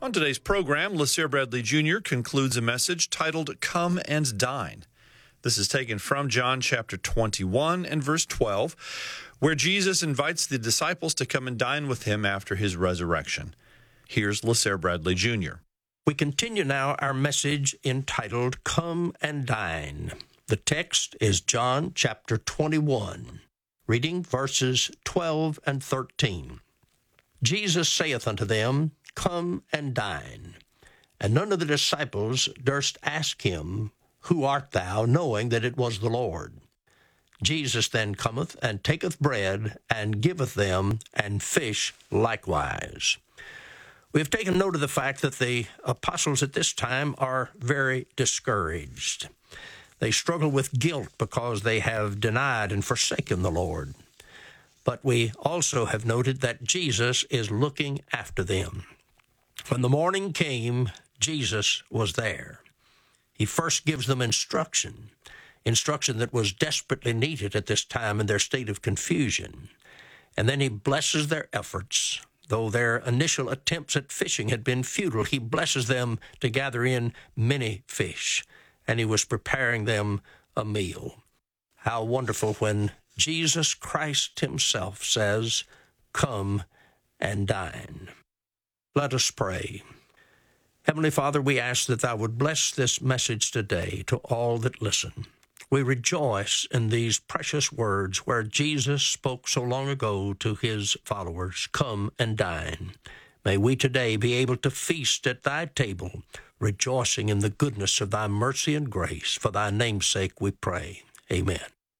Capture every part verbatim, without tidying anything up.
On today's program, LeSere Bradley Junior concludes a message titled, Come and Dine. This is taken from John chapter twenty-one and verse twelve, where Jesus invites the disciples to come and dine with him after his resurrection. Here's LeSere Bradley Junior We continue now our message entitled, Come and Dine. The text is John chapter twenty-one, reading verses twelve and thirteen. Jesus saith unto them, Come and dine. And none of the disciples durst ask him, Who art thou? Knowing that it was the Lord. Jesus then cometh and taketh bread and giveth them, and fish likewise. We have taken note of the fact that the apostles at this time are very discouraged. They struggle with guilt because they have denied and forsaken the Lord. But we also have noted that Jesus is looking after them. When the morning came, Jesus was there. He first gives them instruction, instruction that was desperately needed at this time in their state of confusion. And then he blesses their efforts. Though their initial attempts at fishing had been futile, he blesses them to gather in many fish, and he was preparing them a meal. How wonderful when Jesus Christ himself says, Come and dine. Let us pray. Heavenly Father, we ask that thou would bless this message today to all that listen. We rejoice in these precious words where Jesus spoke so long ago to his followers, Come and dine. May we today be able to feast at thy table, rejoicing in the goodness of thy mercy and grace. For thy name's sake we pray. Amen.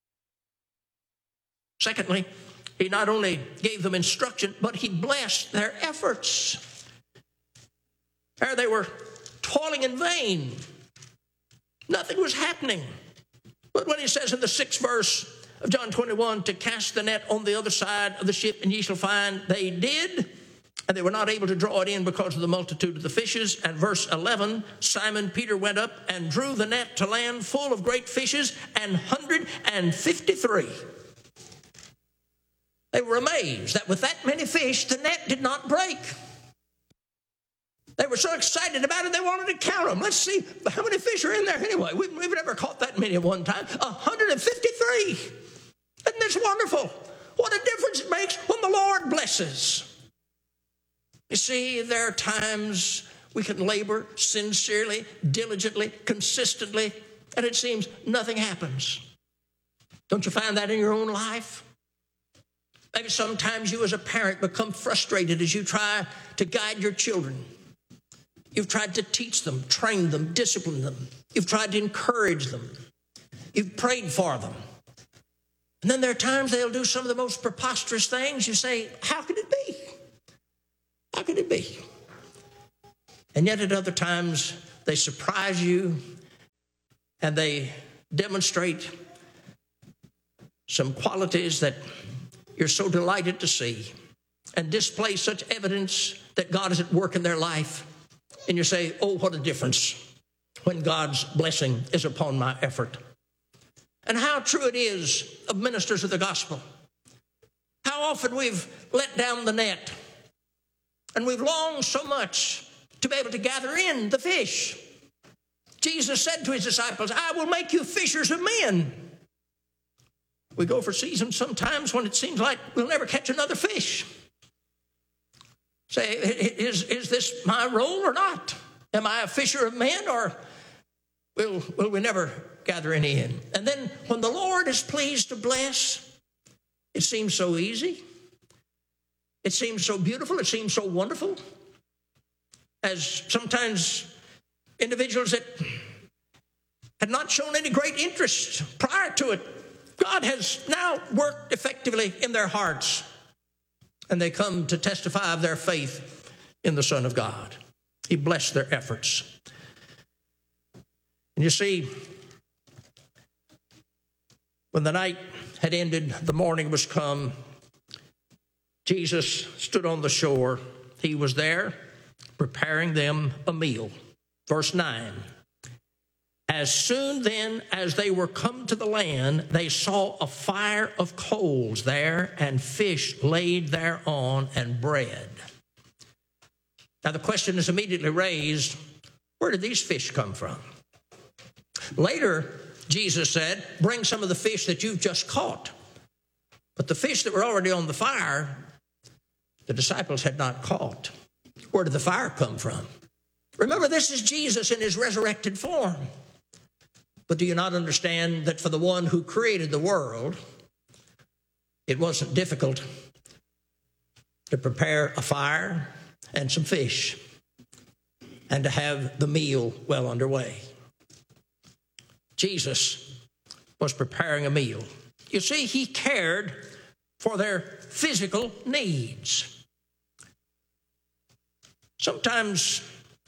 Secondly, he not only gave them instruction, but he blessed their efforts. There they were toiling in vain. Nothing was happening. But when he says in the sixth verse of John twenty-one, to cast the net on the other side of the ship, and ye shall find, they did, and they were not able to draw it in because of the multitude of the fishes. And verse eleven, Simon Peter went up and drew the net to land full of great fishes, and one hundred fifty-three. They were amazed that with that many fish, the net did not break. They were so excited about it, they wanted to count them. Let's see how many fish are in there anyway. We've, we've never caught that many at one time. one hundred fifty-three. Isn't this wonderful? What a difference it makes when the Lord blesses. You see, there are times we can labor sincerely, diligently, consistently, and it seems nothing happens. Don't you find that in your own life? Maybe sometimes you as a parent become frustrated as you try to guide your children. You've tried to teach them, train them, discipline them. You've tried to encourage them. You've prayed for them. And then there are times they'll do some of the most preposterous things. You say, how could it be? How could it be? And yet at other times, they surprise you and they demonstrate some qualities that you're so delighted to see and display such evidence that God is at work in their life. And you say, oh, what a difference when God's blessing is upon my effort. And how true it is of ministers of the gospel. How often we've let down the net and we've longed so much to be able to gather in the fish. Jesus said to his disciples, I will make you fishers of men. We go for seasons sometimes when it seems like we'll never catch another fish. Say, is, is this my role or not? Am I a fisher of men, or will, will we never gather any in? And then when the Lord is pleased to bless, it seems so easy. It seems so beautiful. It seems so wonderful. As sometimes individuals that had not shown any great interest prior to it, God has now worked effectively in their hearts. And they come to testify of their faith in the Son of God. He blessed their efforts. And you see, when the night had ended, the morning was come, Jesus stood on the shore. He was there preparing them a meal. Verse nine, As soon then as they were come to the land, they saw a fire of coals there, and fish laid thereon, and bread. Now the question is immediately raised, where did these fish come from? Later, Jesus said, bring some of the fish that you've just caught. But the fish that were already on the fire, the disciples had not caught. Where did the fire come from? Remember, this is Jesus in his resurrected form. But do you not understand that for the one who created the world, it wasn't difficult to prepare a fire and some fish and to have the meal well underway? Jesus was preparing a meal. You see, he cared for their physical needs. Sometimes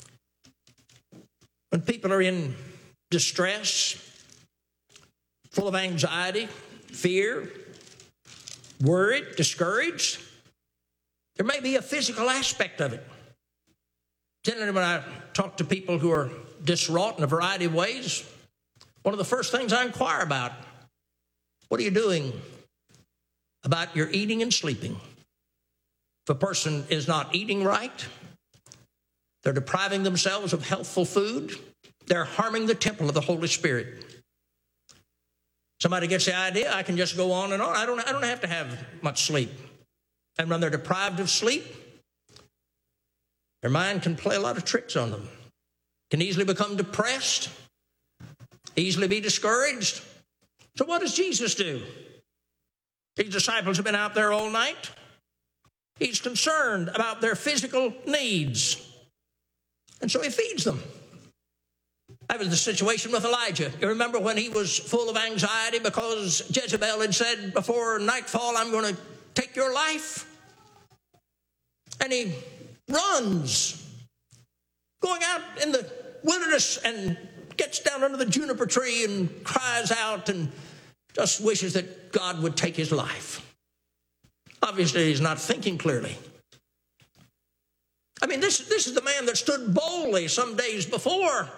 when people are in distress, full of anxiety, fear, worried, discouraged, there may be a physical aspect of it. Generally, when I talk to people who are distraught in a variety of ways, one of the first things I inquire about, what are you doing about your eating and sleeping? If a person is not eating right, they're depriving themselves of healthful food, they're harming the temple of the Holy Spirit. Somebody gets the idea, I can just go on and on. I don't, I don't have to have much sleep. And when they're deprived of sleep, their mind can play a lot of tricks on them. Can easily become depressed, easily be discouraged. So what does Jesus do? His disciples have been out there all night. He's concerned about their physical needs. And so he feeds them. That was the situation with Elijah. You remember when he was full of anxiety because Jezebel had said, before nightfall, I'm going to take your life? And he runs, going out in the wilderness, and gets down under the juniper tree and cries out and just wishes that God would take his life. Obviously, he's not thinking clearly. I mean, this, this is the man that stood boldly some days before.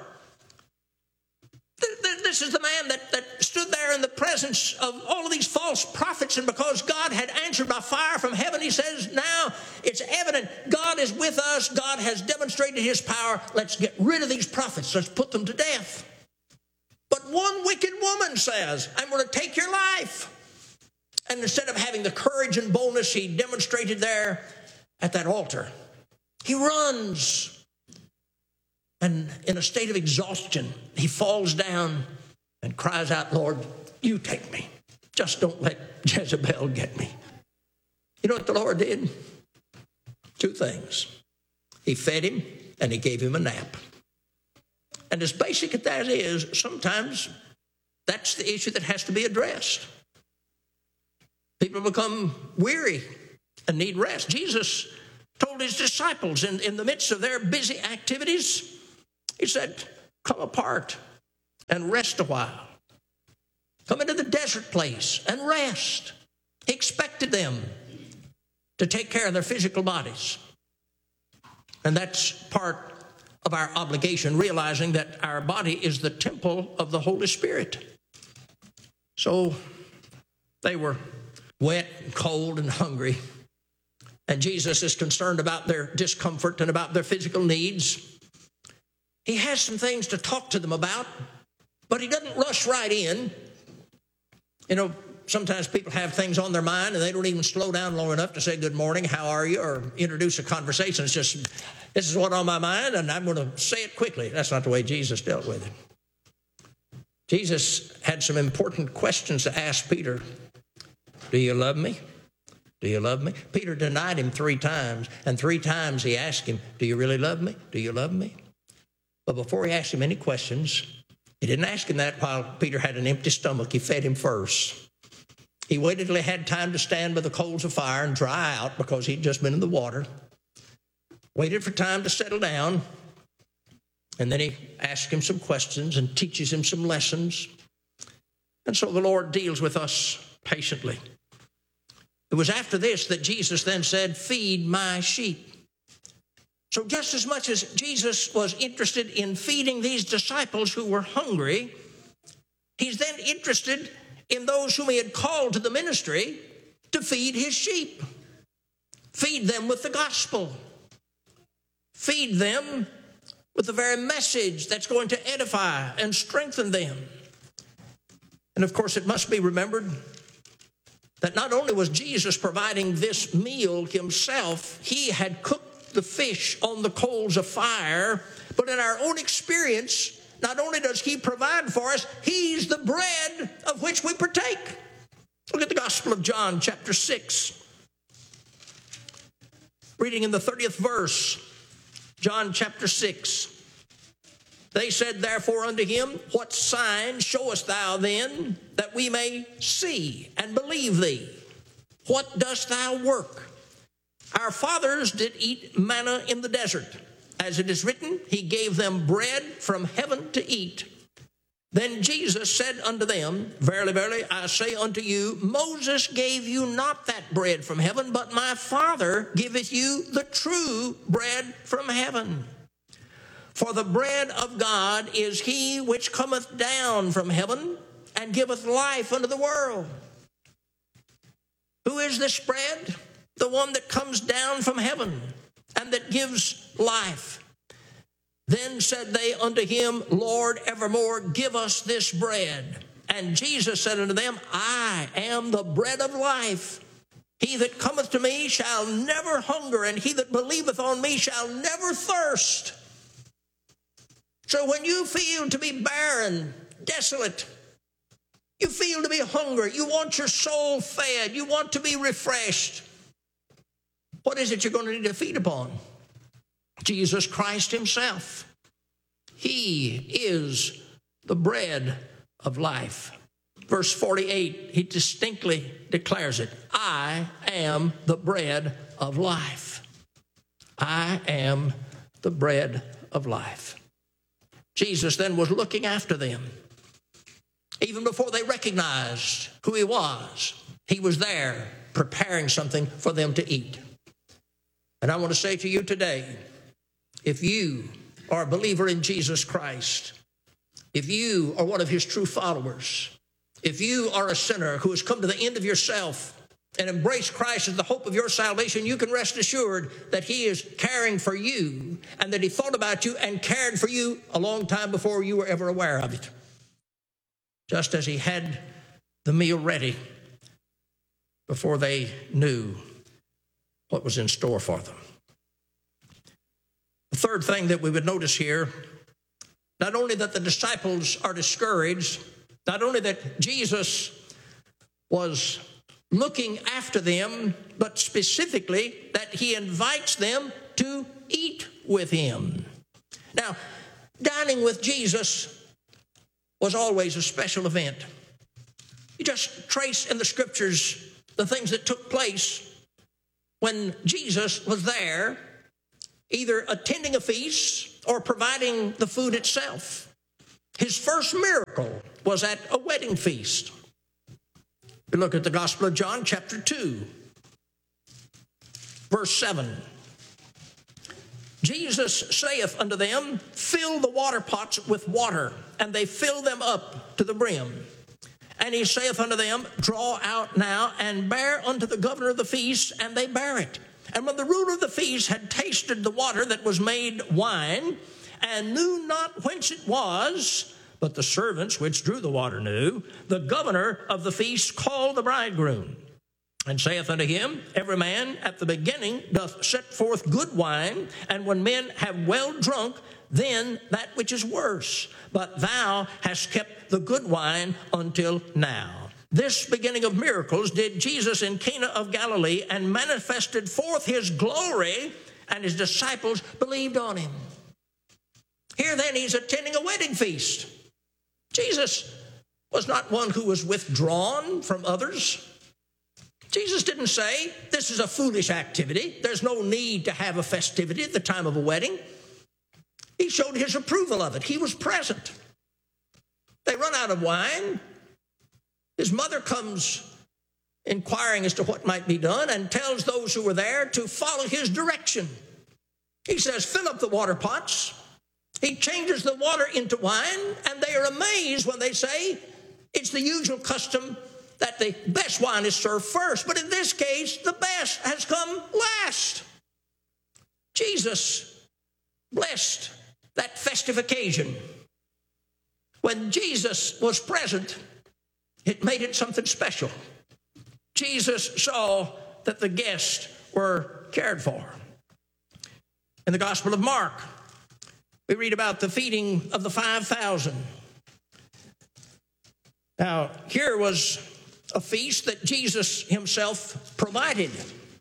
This is the man that, that stood there in the presence of all of these false prophets, and because God had answered by fire from heaven, he says, now it's evident God is with us. God has demonstrated his power. Let's get rid of these prophets. Let's put them to death. But one wicked woman says, I'm going to take your life. And instead of having the courage and boldness he demonstrated there at that altar, he runs. And in a state of exhaustion, he falls down and cries out, Lord, you take me. Just don't let Jezebel get me. You know what the Lord did? Two things. He fed him and he gave him a nap. And as basic as that is, sometimes that's the issue that has to be addressed. People become weary and need rest. Jesus told his disciples in, in the midst of their busy activities, he said, come apart and rest a while. Come into the desert place and rest. He expected them to take care of their physical bodies. And that's part of our obligation, realizing that our body is the temple of the Holy Spirit. So they were wet, and cold, and hungry. And Jesus is concerned about their discomfort and about their physical needs. He has some things to talk to them about, but he doesn't rush right in. You know, sometimes people have things on their mind and they don't even slow down long enough to say good morning, how are you, or introduce a conversation. It's just, this is what's on my mind, and I'm going to say it quickly. That's not the way Jesus dealt with it. Jesus had some important questions to ask Peter. Do you love me? Do you love me? Peter denied him three times, and three times he asked him, do you really love me? Do you love me? But before he asked him any questions, he didn't ask him that while Peter had an empty stomach. He fed him first. He waited till he had time to stand by the coals of fire and dry out because he'd just been in the water. Waited for time to settle down. And then he asked him some questions and teaches him some lessons. And so the Lord deals with us patiently. It was after this that Jesus then said, feed my sheep. So just as much as Jesus was interested in feeding these disciples who were hungry, he's then interested in those whom he had called to the ministry to feed his sheep. Feed them with the gospel. feed them with the very message that's going to edify and strengthen them. And of course, it must be remembered that not only was Jesus providing this meal himself, he had cooked the fish on the coals of fire, but in our own experience, not only does he provide for us, he's the bread of which we partake. Look at the Gospel of John, chapter six. Reading in the thirtieth verse, John chapter six. They said therefore unto him, what sign showest thou then, that we may see and believe thee? What dost thou work? Our fathers did eat manna in the desert. As it is written, he gave them bread from heaven to eat. Then Jesus said unto them, verily, verily, I say unto you, Moses gave you not that bread from heaven, but my Father giveth you the true bread from heaven. For the bread of God is he which cometh down from heaven and giveth life unto the world. Who is this bread? The one that comes down from heaven and that gives life. Then said they unto him, Lord, evermore give us this bread. And Jesus said unto them, I am the bread of life. He that cometh to me shall never hunger, and he that believeth on me shall never thirst. So when you feel to be barren, desolate, you feel to be hungry, you want your soul fed, you want to be refreshed, what is it you're going to need to feed upon? Jesus Christ himself. He is the bread of life. Verse forty-eight, he distinctly declares it. I am the bread of life. I am the bread of life. Jesus then was looking after them. Even before they recognized who he was, he was there preparing something for them to eat. And I want to say to you today, if you are a believer in Jesus Christ, if you are one of his true followers, if you are a sinner who has come to the end of yourself and embraced Christ as the hope of your salvation, you can rest assured that he is caring for you and that he thought about you and cared for you a long time before you were ever aware of it. Just as he had the meal ready before they knew what was in store for them. The third thing that we would notice here, not only that the disciples are discouraged, not only that Jesus was looking after them, but specifically that he invites them to eat with him. Now, dining with Jesus was always a special event. You just trace in the scriptures the things that took place when Jesus was there, either attending a feast or providing the food itself. His first miracle was at a wedding feast. We look at the Gospel of John, chapter two, verse seven. Jesus saith unto them, fill the water pots with water, and they fill them up to the brim. And he saith unto them, draw out now, and bear unto the governor of the feast, and they bear it. And when the ruler of the feast had tasted the water that was made wine, and knew not whence it was, but the servants which drew the water knew, the governor of the feast called the bridegroom, and saith unto him, every man at the beginning doth set forth good wine, and when men have well drunk, then that which is worse. But thou hast kept the good wine until now. This beginning of miracles did Jesus in Cana of Galilee, and manifested forth his glory, and his disciples believed on him. Here then he's attending a wedding feast. Jesus was not one who was withdrawn from others. Jesus didn't say, this is a foolish activity. There's no need to have a festivity at the time of a wedding. He showed his approval of it. He was present. They run out of wine. His mother comes inquiring as to what might be done and tells those who were there to follow his direction. He says, fill up the water pots. He changes the water into wine, and they are amazed when they say it's the usual custom that the best wine is served first. But in this case, the best has come last. Jesus blessed that festive occasion. When Jesus was present, it made it something special. Jesus saw that the guests were cared for. In the Gospel of Mark, we read about the feeding of the five thousand. Now, here was a feast that Jesus himself provided.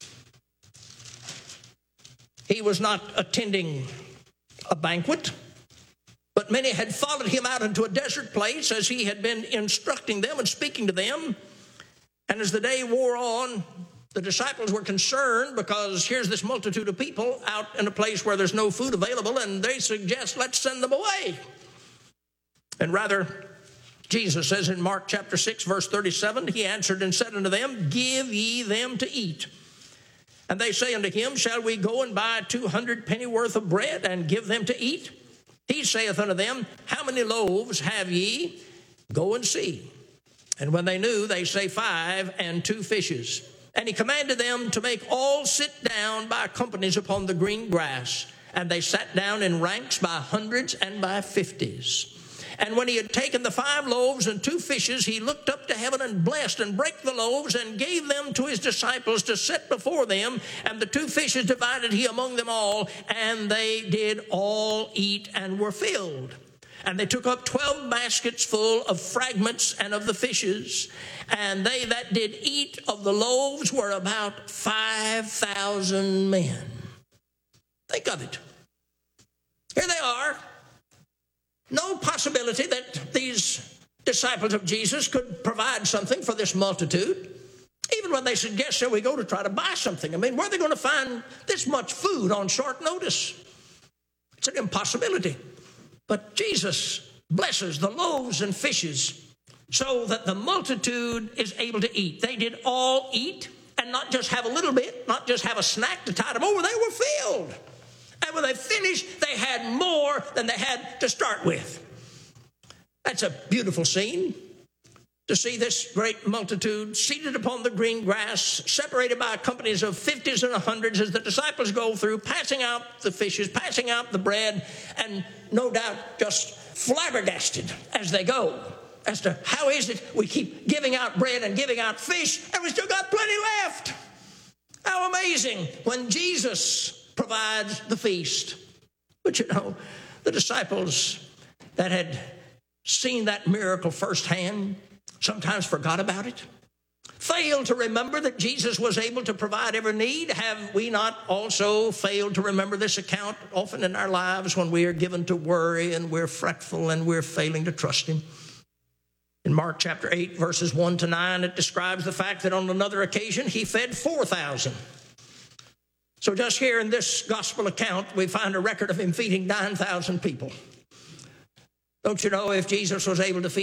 He was not attending a banquet, but many had followed him out into a desert place as he had been instructing them and speaking to them. And as the day wore on, the disciples were concerned because here's this multitude of people out in a place where there's no food available, and they suggest, let's send them away. And rather, Jesus says in Mark chapter six, verse thirty-seven, he answered and said unto them, give ye them to eat. And they say unto him, shall we go and buy two hundred pennyworth of bread and give them to eat? He saith unto them, how many loaves have ye? Go and see. And when they knew, they say five and two fishes. And he commanded them to make all sit down by companies upon the green grass. And they sat down in ranks by hundreds and by fifties. And when he had taken the five loaves and two fishes, he looked up to heaven and blessed and brake the loaves and gave them to his disciples to set before them. And the two fishes divided he among them all, and they did all eat and were filled. And they took up twelve baskets full of fragments and of the fishes. And they that did eat of the loaves were about five thousand men. Think of it. Here they are. No possibility that these disciples of Jesus could provide something for this multitude. Even when they suggest, shall we go to try to buy something? I mean, where are they going to find this much food on short notice? It's an impossibility. But Jesus blesses the loaves and fishes so that the multitude is able to eat. They did all eat, and not just have a little bit, not just have a snack to tide them over. They were filled. And when they finished, they had more than they had to start with. That's a beautiful scene, to see this great multitude seated upon the green grass, separated by companies of fifties and hundreds as the disciples go through, passing out the fishes, passing out the bread, and no doubt just flabbergasted as they go as to how is it we keep giving out bread and giving out fish and we still got plenty left. How amazing when Jesus provides the feast. But you know, the disciples that had seen that miracle firsthand sometimes forgot about it, failed to remember that Jesus was able to provide every need. Have we not also failed to remember this account often in our lives when we are given to worry and we're fretful and we're failing to trust him? In Mark chapter eight, verses one to nine, it describes the fact that on another occasion he fed four thousand. So just here in this gospel account, we find a record of him feeding nine thousand people. Don't you know, if Jesus was able to feed